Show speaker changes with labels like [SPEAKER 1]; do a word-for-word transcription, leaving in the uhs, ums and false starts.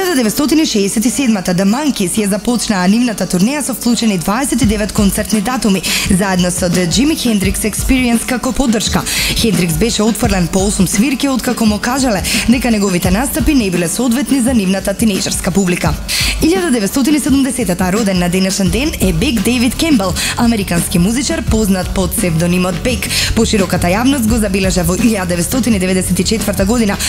[SPEAKER 1] илјада деветстотини шеесет и седма The Monkees ја започнаа нивната турнеја со вклучени дваесет и девет концертни датуми, заедно со The Jimi Hendrix Experience како поддршка. Хендрикс беше отфрлен по осум свирки откако му кажале дека неговите настапи не биле соодветни за нивната тинејџерска публика. илјада деветстотини седумдесета роден на денешен ден е Бек Дейвид Кембел, американски музичар познат под псевдонимот Бек. Пошироката јавност го забележа во илјада деветстотини деветдесет и четврта година